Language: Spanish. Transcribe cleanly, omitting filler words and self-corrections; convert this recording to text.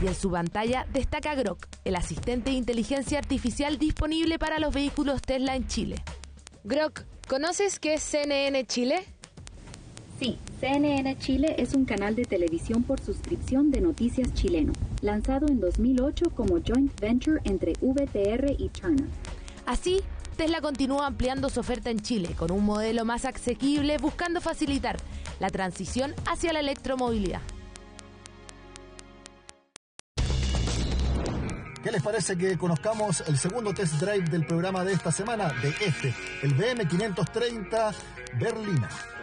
Y en su pantalla destaca Grok, el asistente de inteligencia artificial disponible para los vehículos Tesla en Chile. Grok, ¿conoces qué es CNN Chile? Sí, CNN Chile es un canal de televisión por suscripción de noticias chileno, lanzado en 2008 como joint venture entre VTR y Turner. Así, Tesla continúa ampliando su oferta en Chile con un modelo más asequible, buscando facilitar la transición hacia la electromovilidad. ¿Qué les parece que conozcamos el segundo test drive del programa de esta semana, el BM530 Berlina?